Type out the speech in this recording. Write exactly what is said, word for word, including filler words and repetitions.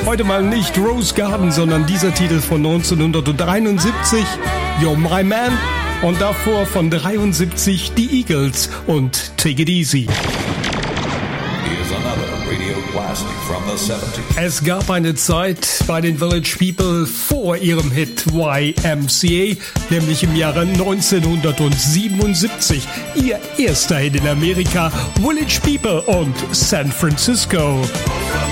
Heute mal nicht Rose Garden, sondern dieser Titel von neunzehnhundertdreiundsiebzig, You're My Man. Und davor von dreiundsiebzig die Eagles und Take It Easy. Es gab eine Zeit bei den Village People vor ihrem Hit Y M C A, nämlich im Jahre neunzehnhundertsiebenundsiebzig. Ihr erster Hit in Amerika, Village People und San Francisco.